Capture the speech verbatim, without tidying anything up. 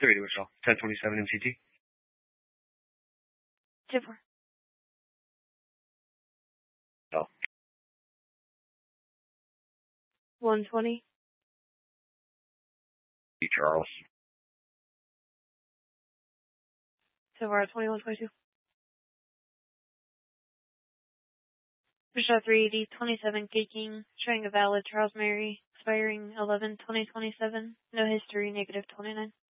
Three to Michelle. ten twenty-seven M C T. Two four. Oh. One twenty. E. Charles. Silverado twenty-one twenty-two. Michelle three eighty twenty-seven K King, showing a valid Charles Mary, expiring eleven twenty twenty-seven. No history, negative twenty-nine.